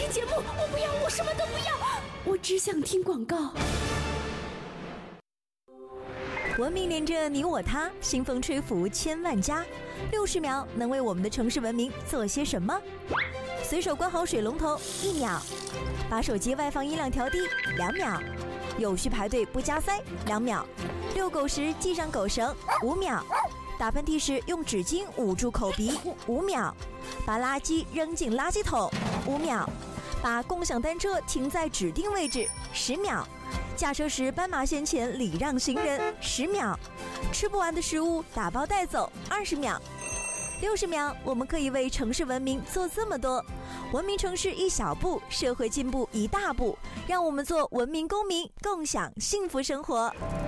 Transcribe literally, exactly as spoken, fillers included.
听节目，我不要，我什么都不要，我只想听广告。 文明连着你我他，新风吹拂千万家。六十秒能为我们的城市文明做些什么？随手关好水龙头，一秒；把手机外放音量调低，两秒；有序排队不加塞，两秒；遛狗时系上狗绳，五秒；打喷嚏时用纸巾捂住口鼻，五秒；把垃圾扔进垃圾桶，五秒；把共享单车停在指定位置，十秒；驾车时斑马线前礼让行人，十秒；吃不完的食物打包带走，二十秒。六十秒，我们可以为城市文明做这么多。文明城市一小步，社会进步一大步。让我们做文明公民，共享幸福生活。